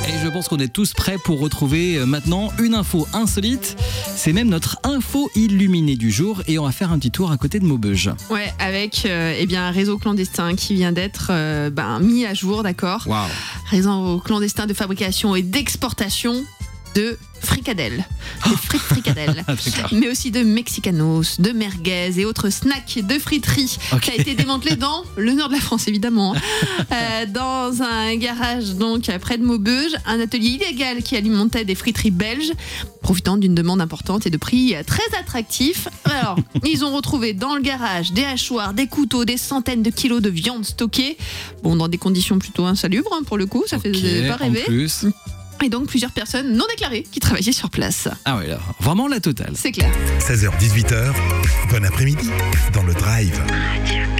Et je pense qu'on est tous prêts pour retrouver maintenant une info insolite. C'est même notre info illuminée du jour et on va faire un petit tour à côté de Maubeuge. Ouais, avec un réseau clandestin qui vient d'être mis à jour, d'accord. Waouh. Réseau clandestin de fabrication et d'exportation de fricadelles, des frites fricadelles, mais aussi de mexicanos, de merguez et autres snacks de friterie, qui a été démantelé dans le nord de la France évidemment, dans un garage donc près de Maubeuge, un atelier illégal qui alimentait des friteries belges, profitant d'une demande importante et de prix très attractifs. Alors, ils ont retrouvé dans le garage des hachoirs, des couteaux, des centaines de kilos de viande stockée, bon dans des conditions plutôt insalubres pour le coup, ça faisait pas rêver. En plus. Et donc plusieurs personnes non déclarées qui travaillaient sur place. Ah oui, là, vraiment la totale. C'est clair. 16h-18h, bon après-midi dans le Drive.